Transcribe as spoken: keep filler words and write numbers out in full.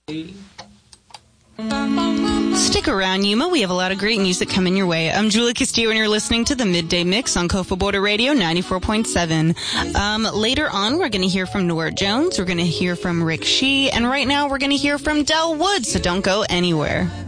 Stick around, Yuma. We have a lot of great music coming your way. I'm Julie Castillo, and you're listening to the Midday Mix on Kofa Border Radio ninety-four point seven. Um, later on, we're going to hear from Nora Jones. We're going to hear from Rick Shee. And right now, we're going to hear from Del Woods, so don't go anywhere.